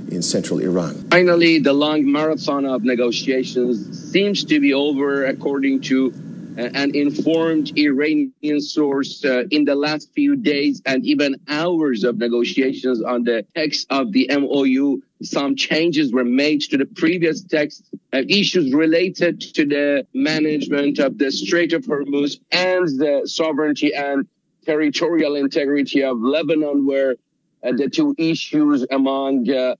in central Iran. Finally, the long marathon of negotiations seems to be over, according to an informed Iranian source. In the last few days and even hours of negotiations on the text of the MOU, some changes were made to the previous text. Issues related to the management of the Strait of Hormuz and the sovereignty and territorial integrity of Lebanon were the two issues among the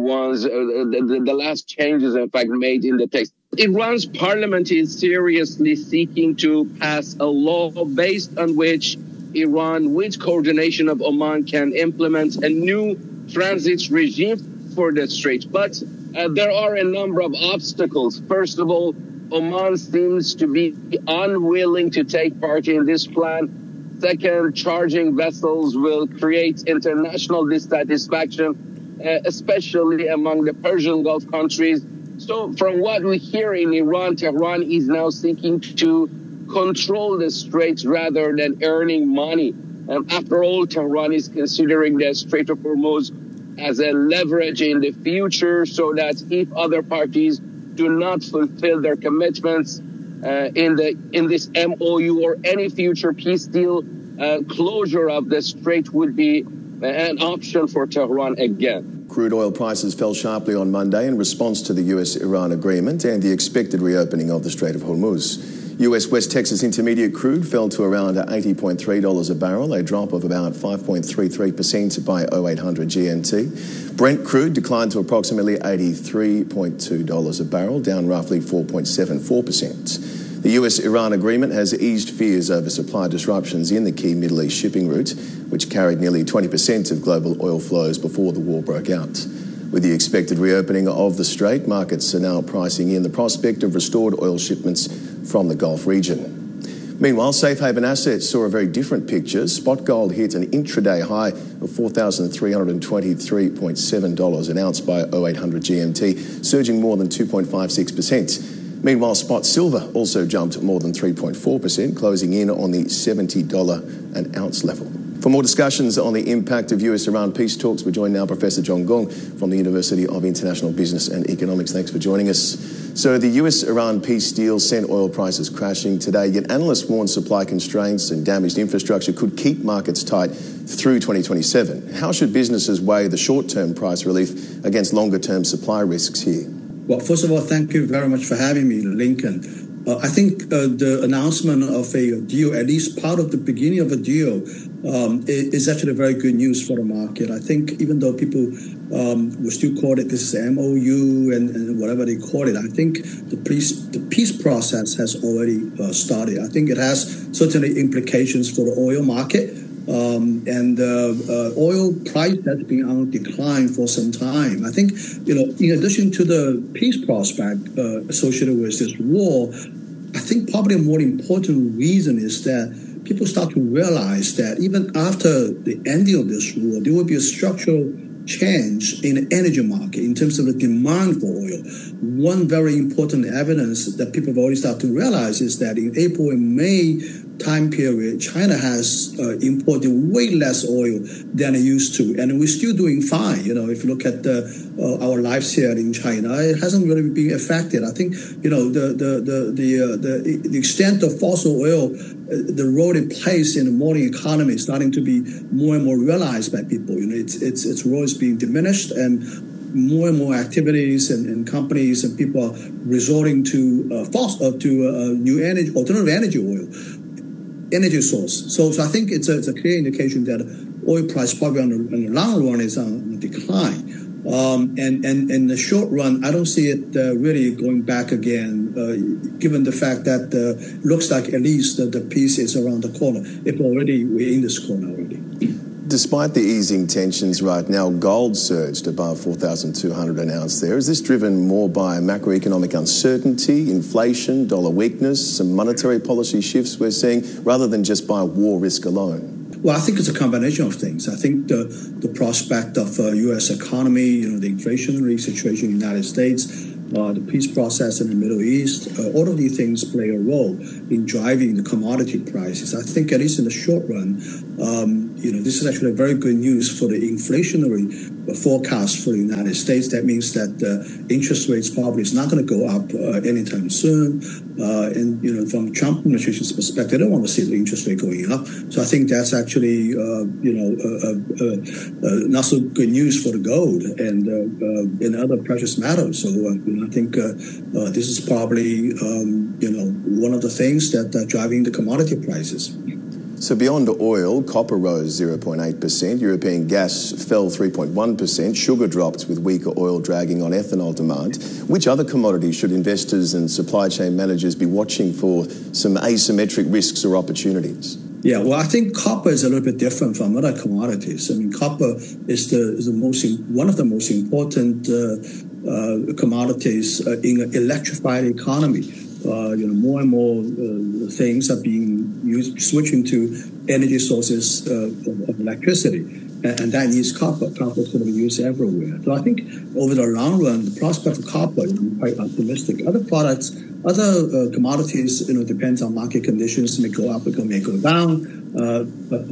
last changes, in fact, made in the text. Iran's parliament is seriously seeking to pass a law based on which Iran, with coordination of Oman, can implement a new transit regime for the strait. But there are a number of obstacles. First of all, Oman seems to be unwilling to take part in this plan. Second, charging vessels will create international dissatisfaction, especially among the Persian Gulf countries. So from what we hear in Iran, Tehran is now seeking to control the Strait rather than earning money. After all, Tehran is considering the Strait of Hormuz as a leverage in the future, so that if other parties do not fulfill their commitments in this MOU or any future peace deal, closure of the Strait would be an option for Tehran again. Crude oil prices fell sharply on Monday in response to the US-Iran agreement and the expected reopening of the Strait of Hormuz. US West Texas Intermediate crude fell to around $80.3 a barrel, a drop of about 5.33% by 0800 GMT. Brent crude declined to approximately $83.2 a barrel, down roughly 4.74%. The US-Iran agreement has eased fears over supply disruptions in the key Middle East shipping route, which carried nearly 20% of global oil flows before the war broke out. With the expected reopening of the strait, markets are now pricing in the prospect of restored oil shipments from the Gulf region. Meanwhile, safe haven assets saw a very different picture. Spot gold hit an intraday high of $4,323.7 an ounce by 0800 GMT, surging more than 2.56%. Meanwhile, spot silver also jumped more than 3.4%, closing in on the $70 an ounce level. For more discussions on the impact of US-Iran peace talks, we're joined now Professor John Gong from the University of International Business and Economics. Thanks for joining us. So the US-Iran peace deal sent oil prices crashing today, yet analysts warn supply constraints and damaged infrastructure could keep markets tight through 2027. How should businesses weigh the short-term price relief against longer-term supply risks here? Well, first of all, thank you very much for having me, Lincoln. I think the announcement of a deal, at least part of the beginning of a deal, is actually very good news for the market. I think even though people will still call it this MOU and whatever they call it, I think the peace process has already started. I think it has certainly implications for the oil market. Oil price has been on decline for some time. I think, in addition to the peace prospect associated with this war, I think probably a more important reason is that people start to realize that even after the ending of this war, there will be a structural change in the energy market in terms of the demand for oil. One very important evidence that people have already started to realize is that in April and May time period, China has imported way less oil than it used to, and we're still doing fine. If you look at our lives here in China, it hasn't really been affected. I think the extent of fossil oil, the role it plays in the modern economy is starting to be more and more realized by people. Its role is being diminished, and more and more activities and companies and people are resorting to new energy, alternative energy energy source. So I think it's a clear indication that oil price probably on the long run is on decline. And in the short run, I don't see it really going back again, given the fact that looks like at least the peace is around the corner. If already we're in this corner already. Despite the easing tensions right now, gold surged above 4,200 an ounce there. Is this driven more by macroeconomic uncertainty, inflation, dollar weakness, some monetary policy shifts we're seeing, rather than just by war risk alone? Well, I think it's a combination of things. I think the prospect of U.S. economy, the inflationary situation in the United States, the peace process in the Middle East, all of these things play a role in driving the commodity prices. I think at least in the short run, this is actually very good news for the inflationary forecast for the United States. That means that interest rates probably is not going to go up anytime soon. And from Trump administration's perspective, they don't want to see the interest rate going up. So I think that's actually not so good news for the gold and other precious metals. So I think this is probably one of the things that are driving the commodity prices. So beyond oil, copper rose 0.8%, European gas fell 3.1%, sugar dropped with weaker oil dragging on ethanol demand. Which other commodities should investors and supply chain managers be watching for some asymmetric risks or opportunities? Yeah, well, I think copper is a little bit different from other commodities. I mean, copper is one of the most important commodities in an electrified economy. More and more things are being switching to energy sources of electricity, and that needs copper. Copper is going to be used everywhere. So I think over the long run, the prospect of copper is quite optimistic. Other products, other commodities, depends on market conditions, may go up, may go down. But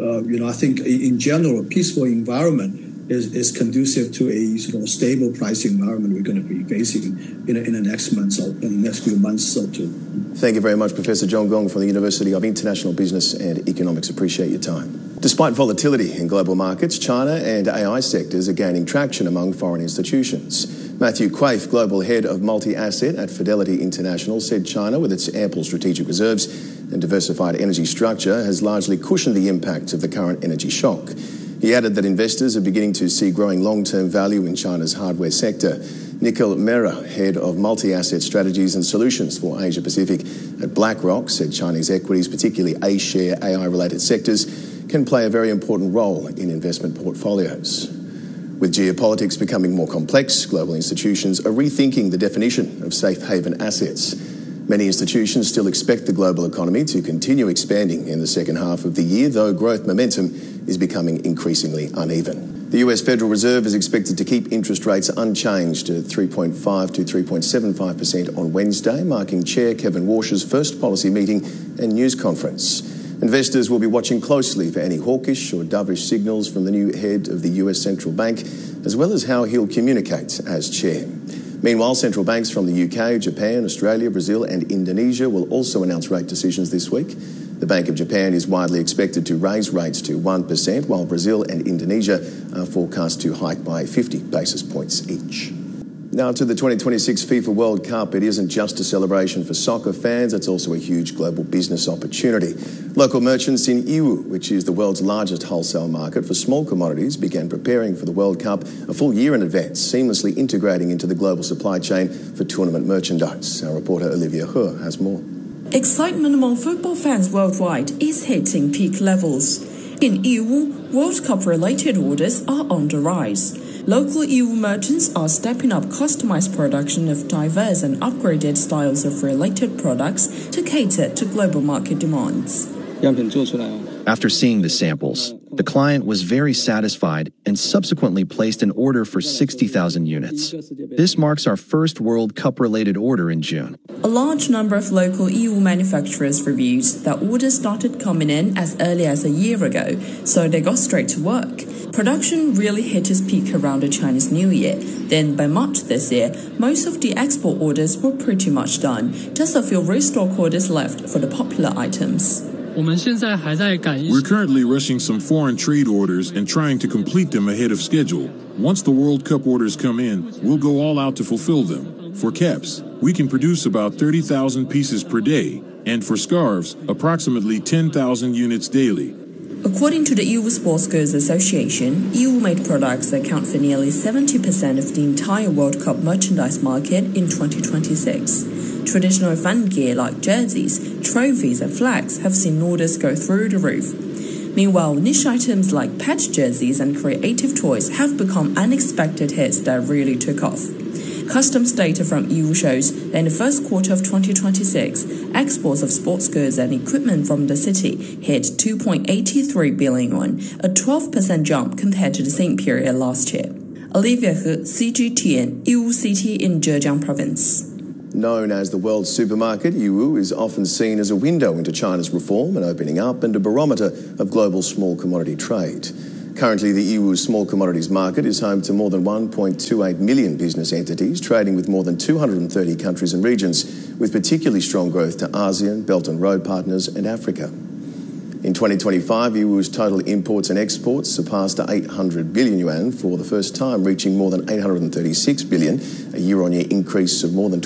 I think in general, a peaceful environment is conducive to a sort of stable price environment we're going to be facing in the next months or in the next few months or two. Thank you very much, Professor John Gong from the University of International Business and Economics. Appreciate your time. Despite volatility in global markets, China and AI sectors are gaining traction among foreign institutions. Matthew Quaife, Global Head of Multi-Asset at Fidelity International, said China, with its ample strategic reserves and diversified energy structure, has largely cushioned the impact of the current energy shock. He added that investors are beginning to see growing long-term value in China's hardware sector. Nikhil Mehra, Head of Multi-Asset Strategies and Solutions for Asia Pacific at BlackRock, said Chinese equities, particularly A-share AI-related sectors, can play a very important role in investment portfolios. With geopolitics becoming more complex, global institutions are rethinking the definition of safe haven assets. Many institutions still expect the global economy to continue expanding in the second half of the year, though growth momentum is becoming increasingly uneven. The US Federal Reserve is expected to keep interest rates unchanged at 3.5 to 3.75% on Wednesday, marking Chair Kevin Warsh's first policy meeting and news conference. Investors will be watching closely for any hawkish or dovish signals from the new head of the US Central Bank, as well as how he'll communicate as chair. Meanwhile, central banks from the UK, Japan, Australia, Brazil and Indonesia will also announce rate decisions this week. The Bank of Japan is widely expected to raise rates to 1%, while Brazil and Indonesia are forecast to hike by 50 basis points each. Now to the 2026 FIFA World Cup. It isn't just a celebration for soccer fans, it's also a huge global business opportunity. Local merchants in Yiwu, which is the world's largest wholesale market for small commodities, began preparing for the World Cup a full year in advance, seamlessly integrating into the global supply chain for tournament merchandise. Our reporter Olivia He has more. Excitement among football fans worldwide is hitting peak levels. In Yiwu, World Cup-related orders are on the rise. Local Yiwu merchants are stepping up customized production of diverse and upgraded styles of related products to cater to global market demands. After seeing the samples, the client was very satisfied and subsequently placed an order for 60,000 units. This marks our first World Cup-related order in June. A large number of local Yiwu manufacturers reviewed that orders started coming in as early as a year ago, so they got straight to work. Production really hit its peak around the Chinese New Year. Then by March this year, most of the export orders were pretty much done. Just a few restock orders left for the popular items. We're currently rushing some foreign trade orders and trying to complete them ahead of schedule. Once the World Cup orders come in, we'll go all out to fulfill them. For caps, we can produce about 30,000 pieces per day, and for scarves, approximately 10,000 units daily. According to the Yiwu Sports Goods Association, Yiwu-made products account for nearly 70% of the entire World Cup merchandise market in 2026. Traditional fan gear like jerseys, trophies and flags have seen orders go through the roof. Meanwhile, niche items like pet jerseys and creative toys have become unexpected hits that really took off. Customs data from Yiwu shows that in the first quarter of 2026, exports of sports goods and equipment from the city hit 2.83 billion yuan, a 12% jump compared to the same period last year. Olivia He, CGTN, Yiwu City in Zhejiang Province. Known as the world's supermarket, Yiwu is often seen as a window into China's reform and opening up and a barometer of global small commodity trade. Currently, the Yiwu small commodities market is home to more than 1.28 million business entities, trading with more than 230 countries and regions, with particularly strong growth to ASEAN, Belt and Road partners and Africa. In 2025, Yiwu's total imports and exports surpassed 800 billion yuan for the first time, reaching more than 836 billion, a year-on-year increase of more than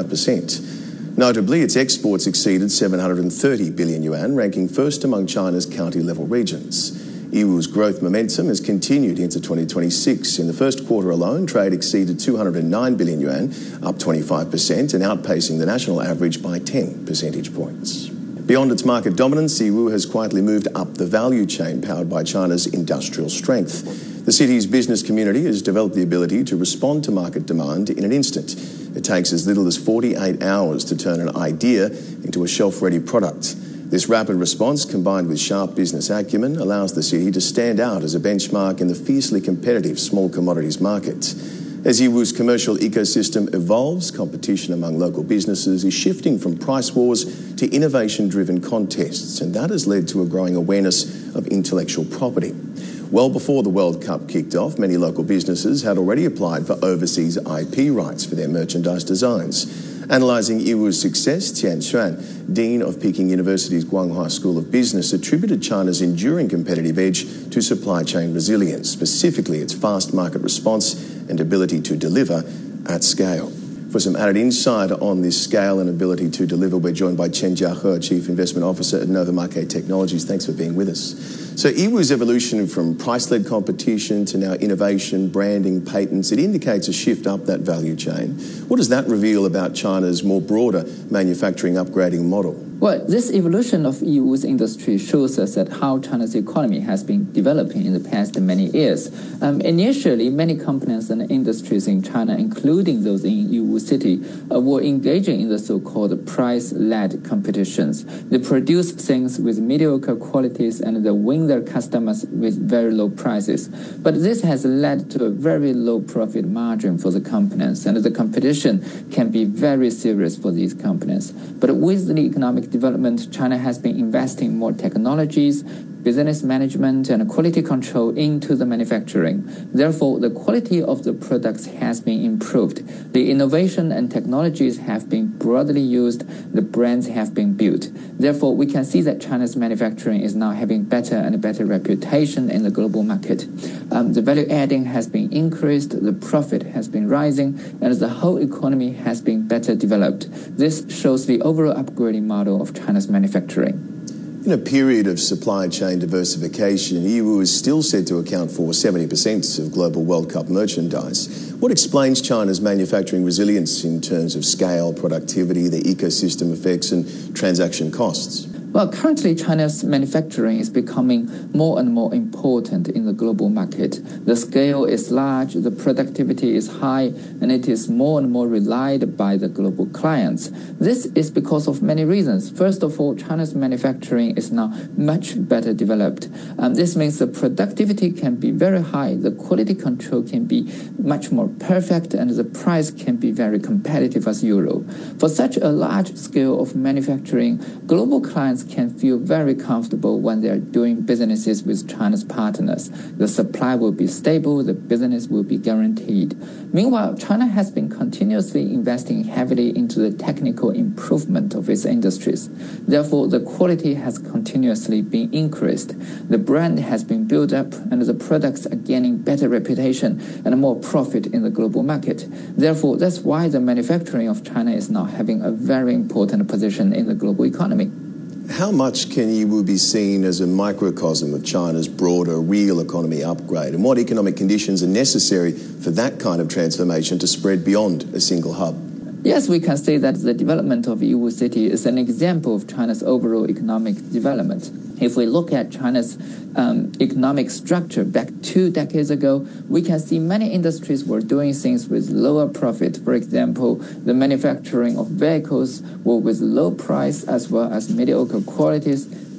25%. Notably, its exports exceeded 730 billion yuan, ranking first among China's county-level regions. Yiwu's growth momentum has continued into 2026. In the first quarter alone, trade exceeded 209 billion yuan, up 25%, and outpacing the national average by 10 percentage points. Beyond its market dominance, Yiwu has quietly moved up the value chain powered by China's industrial strength. The city's business community has developed the ability to respond to market demand in an instant. It takes as little as 48 hours to turn an idea into a shelf-ready product. This rapid response, combined with sharp business acumen, allows the city to stand out as a benchmark in the fiercely competitive small commodities market. As Yiwu's commercial ecosystem evolves, competition among local businesses is shifting from price wars to innovation-driven contests, and that has led to a growing awareness of intellectual property. Well before the World Cup kicked off, many local businesses had already applied for overseas IP rights for their merchandise designs. Analysing Yiwu's success, Tian Xuan, Dean of Peking University's Guanghua School of Business, attributed China's enduring competitive edge to supply chain resilience, specifically its fast market response and ability to deliver at scale. For some added insight on this scale and ability to deliver, we're joined by Chen Jiahe, Chief Investment Officer at Nova Market Technologies. Thanks for being with us. So Yiwu's evolution from price-led competition to now innovation, branding, patents, it indicates a shift up that value chain. What does that reveal about China's more broader manufacturing upgrading model? Well, this evolution of Yiwu's industry shows us that how China's economy has been developing in the past many years. Initially, many companies and industries in China, including those in Yiwu City, were engaging in the so-called price-led competitions. They produce things with mediocre qualities and they win their customers with very low prices. But this has led to a very low profit margin for the companies, and the competition can be very serious for these companies. But with the economic development, China has been investing more technologies, business management, and quality control into the manufacturing. Therefore, the quality of the products has been improved. The innovation and technologies have been broadly used. The brands have been built. Therefore, we can see that China's manufacturing is now having better and better reputation in the global market. The value adding has been increased, the profit has been rising, and the whole economy has been better developed. This shows the overall upgrading model of China's manufacturing. In a period of supply chain diversification, Yiwu is still said to account for 70% of global World Cup merchandise. What explains China's manufacturing resilience in terms of scale, productivity, the ecosystem effects and transaction costs? Well, currently China's manufacturing is becoming more and more important in the global market. The scale is large, the productivity is high, and it is more and more relied by the global clients. This is because of many reasons. First of all, China's manufacturing is now much better developed. This means the productivity can be very high, the quality control can be much more perfect, and the price can be very competitive as usual. For such a large scale of manufacturing, global clients can feel very comfortable when they are doing businesses with China's partners. The supply will be stable, the business will be guaranteed. Meanwhile, China has been continuously investing heavily into the technical improvement of its industries. Therefore, the quality has continuously been increased. The brand has been built up, and the products are gaining better reputation and more profit in the global market. Therefore, that's why the manufacturing of China is now having a very important position in the global economy. How much can Yiwu be seen as a microcosm of China's broader real economy upgrade, and what economic conditions are necessary for that kind of transformation to spread beyond a single hub? Yes, we can say that the development of Yiwu City is an example of China's overall economic development. If we look at China's economic structure back 2 decades ago, we can see many industries were doing things with lower profit. For example, the manufacturing of vehicles were with low price as well as mediocre qualities.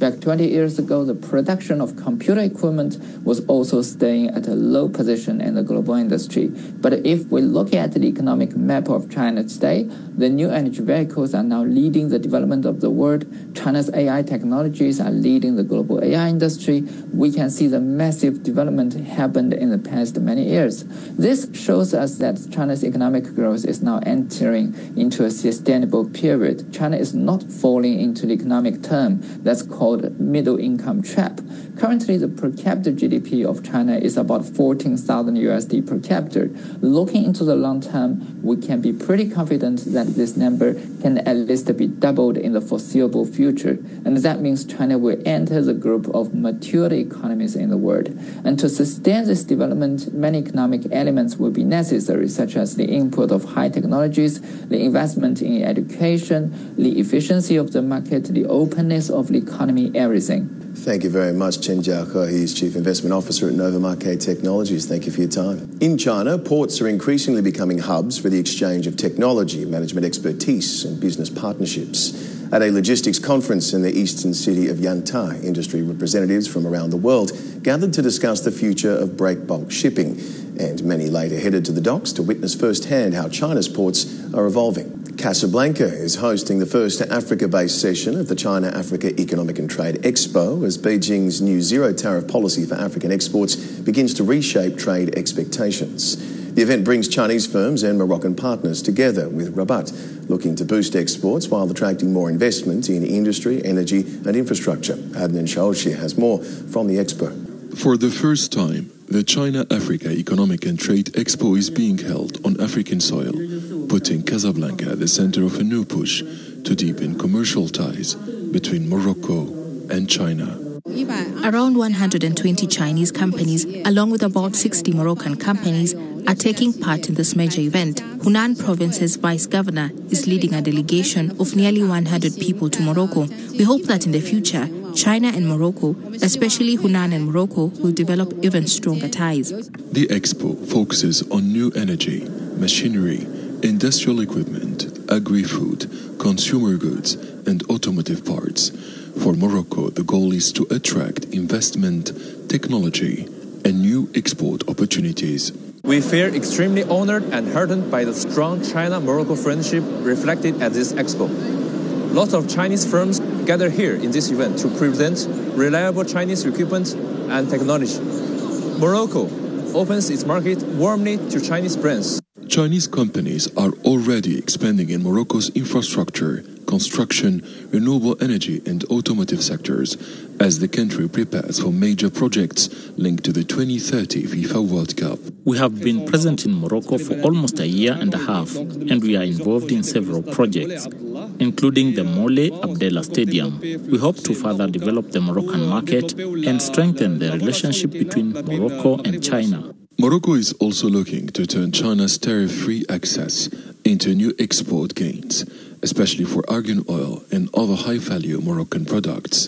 back 20 years ago, the production of computer equipment was also staying at a low position in the global industry. But if we look at the economic map of China today, the new energy vehicles are now leading the development of the world. China's AI technologies are leading the global AI industry. We can see the massive development happened in the past many years. This shows us that China's economic growth is now entering into a sustainable period. China is not falling into the economic term that's called middle income trap. Currently, the per capita GDP of China is about 14,000 USD per capita. Looking into the long term, we can be pretty confident that this number can at least be doubled in the foreseeable future. And that means China will enter the group of mature economies in the world. And to sustain this development, many economic elements will be necessary, such as the input of high technologies, the investment in education, the efficiency of the market, the openness of the economy, everything. Thank you very much, Chen Jiahe. He's Chief Investment Officer at Nova Marquet Technologies. Thank you for your time. In China, ports are increasingly becoming hubs for the exchange of technology, management expertise and business partnerships. At a logistics conference in the eastern city of Yantai, industry representatives from around the world gathered to discuss the future of break bulk shipping, and many later headed to the docks to witness firsthand how China's ports are evolving. Casablanca is hosting the first Africa-based session of the China-Africa Economic and Trade Expo as Beijing's new zero-tariff policy for African exports begins to reshape trade expectations. The event brings Chinese firms and Moroccan partners together, with Rabat looking to boost exports while attracting more investment in industry, energy and infrastructure. Adnan Shaoshi has more from the expo. For the first time, the China-Africa Economic and Trade Expo is being held on African soil, putting Casablanca at the center of a new push to deepen commercial ties between Morocco and China. Around 120 Chinese companies, along with about 60 Moroccan companies, are taking part in this major event. Hunan Province's Vice Governor is leading a delegation of nearly 100 people to Morocco. We hope that in the future, China and Morocco, especially Hunan and Morocco, will develop even stronger ties. The expo focuses on new energy, machinery, industrial equipment, agri-food, consumer goods, and automotive parts. For Morocco, the goal is to attract investment, technology, and new export opportunities. We feel extremely honored and heartened by the strong China-Morocco friendship reflected at this expo. Lots of Chinese firms gather here in this event to present reliable Chinese equipment and technology. Morocco opens its market warmly to Chinese brands. Chinese companies are already expanding in Morocco's infrastructure, construction, renewable energy and automotive sectors as the country prepares for major projects linked to the 2030 FIFA World Cup. We have been present in Morocco for almost a year and a half, and we are involved in several projects, including the Mole Abdallah Stadium. We hope to further develop the Moroccan market and strengthen the relationship between Morocco and China. Morocco is also looking to turn China's tariff-free access into new export gains, especially for argan oil and other high-value Moroccan products.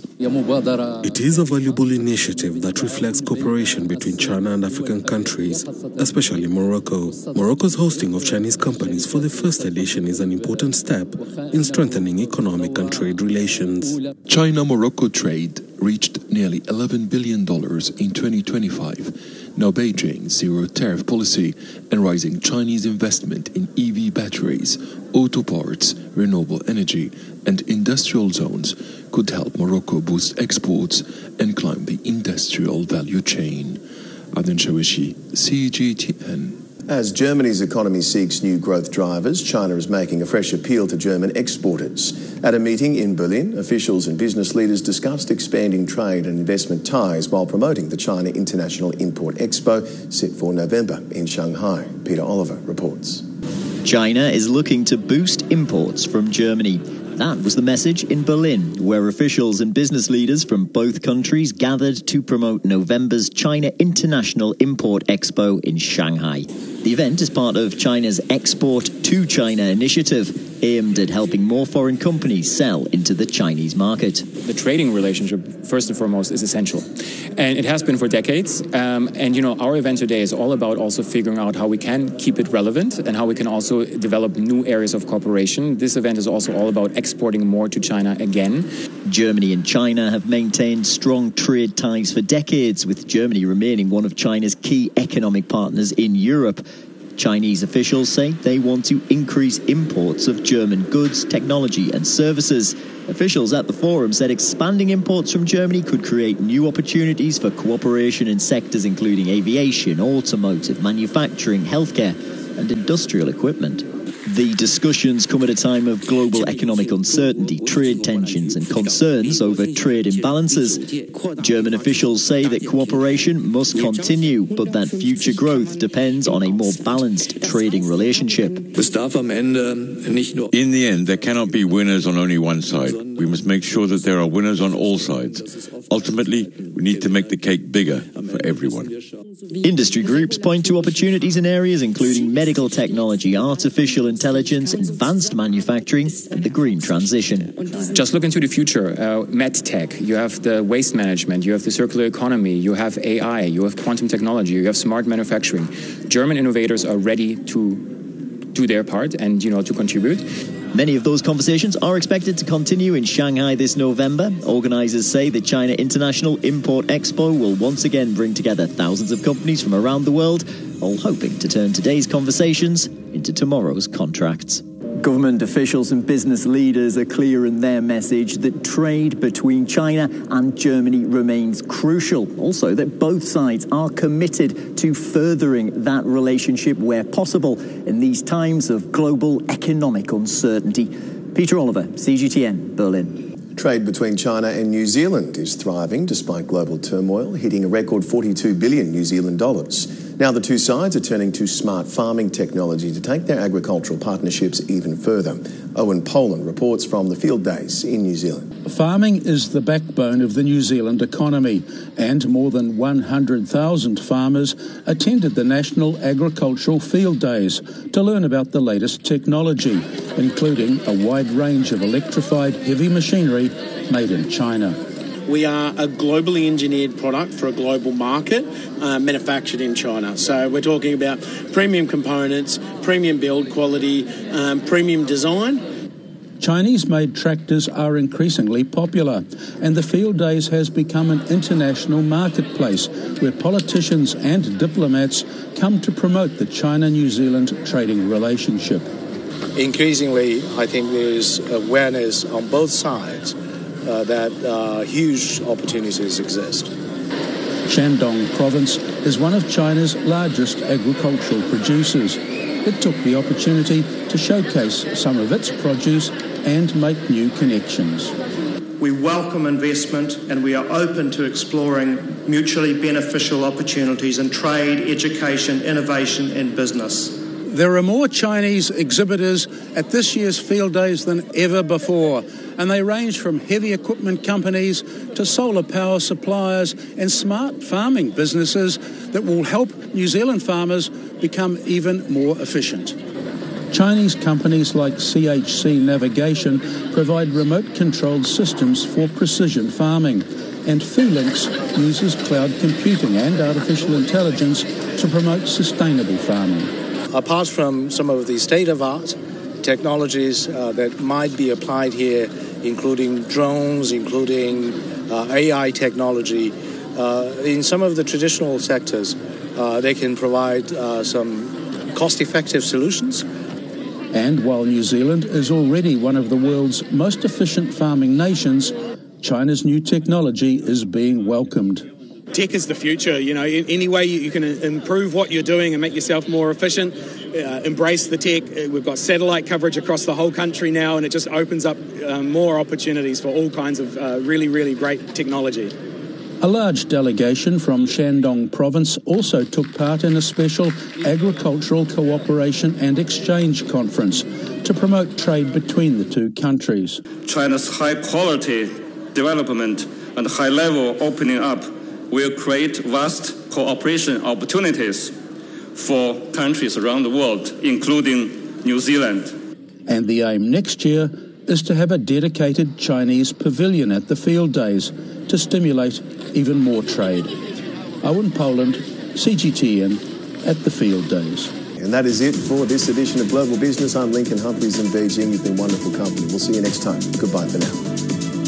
It is a valuable initiative that reflects cooperation between China and African countries, especially Morocco. Morocco's hosting of Chinese companies for the first edition is an important step in strengthening economic and trade relations. China-Morocco trade reached nearly $11 billion in 2025. Now Beijing's zero-tariff policy and rising Chinese investment in EV batteries, auto parts, renewable energy and industrial zones could help Morocco boost exports and climb the industrial value chain. Adnan Shawishi, CGTN. As Germany's economy seeks new growth drivers, China is making a fresh appeal to German exporters. At a meeting in Berlin, officials and business leaders discussed expanding trade and investment ties while promoting the China International Import Expo set for November in Shanghai. Peter Oliver reports. China is looking to boost imports from Germany. That was the message in Berlin, where officials and business leaders from both countries gathered to promote November's China International Import Expo in Shanghai. The event is part of China's Export to China initiative, aimed at helping more foreign companies sell into the Chinese market. The trading relationship, first and foremost, is essential. And it has been for decades. And, our event today is all about also figuring out how we can keep it relevant and how we can also develop new areas of cooperation. This event is also all about exporting more to China again. Germany and China have maintained strong trade ties for decades, with Germany remaining one of China's key economic partners in Europe. Chinese officials say they want to increase imports of German goods, technology and services. Officials at the forum said expanding imports from Germany could create new opportunities for cooperation in sectors including aviation, automotive, manufacturing, healthcare and industrial equipment. The discussions come at a time of global economic uncertainty, trade tensions and concerns over trade imbalances. German officials say that cooperation must continue, but that future growth depends on a more balanced trading relationship. In the end, there cannot be winners on only one side. We must make sure that there are winners on all sides. Ultimately, we need to make the cake bigger for everyone. Industry groups point to opportunities in areas including medical technology, artificial intelligence, advanced manufacturing and the green transition. Just look into the future. MedTech, you have the waste management, you have the circular economy, you have AI, you have quantum technology, you have smart manufacturing. German innovators are ready to do their part and, to contribute. Many of those conversations are expected to continue in Shanghai this November. Organisers say the China International Import Expo will once again bring together thousands of companies from around the world, all hoping to turn today's conversations into tomorrow's contracts. Government officials and business leaders are clear in their message that trade between China and Germany remains crucial. Also, that both sides are committed to furthering that relationship where possible in these times of global economic uncertainty. Peter Oliver, CGTN, Berlin. Trade between China and New Zealand is thriving despite global turmoil, hitting a record 42 billion New Zealand dollars. Now the two sides are turning to smart farming technology to take their agricultural partnerships even further. Owen Poland reports from the field days in New Zealand. Farming is the backbone of the New Zealand economy, and more than 100,000 farmers attended the National Agricultural Field Days to learn about the latest technology, including a wide range of electrified heavy machinery made in China. We are a globally engineered product for a global market, manufactured in China. So we're talking about premium components, premium build quality, premium design. Chinese-made tractors are increasingly popular, and the Field Days has become an international marketplace where politicians and diplomats come to promote the China-New Zealand trading relationship. Increasingly, I think there's awareness on both sides that huge opportunities exist. Shandong Province is one of China's largest agricultural producers. It took the opportunity to showcase some of its produce and make new connections. We welcome investment and we are open to exploring mutually beneficial opportunities in trade, education, innovation and business. There are more Chinese exhibitors at this year's Field Days than ever before, and they range from heavy equipment companies to solar power suppliers and smart farming businesses that will help New Zealand farmers become even more efficient. Chinese companies like CHC Navigation provide remote-controlled systems for precision farming, and Felix uses cloud computing and artificial intelligence to promote sustainable farming. Apart from some of the state-of-art technologies that might be applied here, including drones, including AI technology, in some of the traditional sectors, they can provide some cost-effective solutions. And while New Zealand is already one of the world's most efficient farming nations, China's new technology is being welcomed. Tech is the future. Any way you can improve what you're doing and make yourself more efficient, embrace the tech. We've got satellite coverage across the whole country now, and it just opens up more opportunities for all kinds of really, really great technology. A large delegation from Shandong Province also took part in a special agricultural cooperation and exchange conference to promote trade between the two countries. China's high-quality development and high-level opening up will create vast cooperation opportunities. for countries around the world, including New Zealand. And the aim next year is to have a dedicated Chinese pavilion at the field days to stimulate even more trade. Owen Poland, CGTN, at the field days. And that is it for this edition of Global Business. I'm Lincoln Humphreys in Beijing. You've been wonderful company. We'll see you next time. Goodbye for now.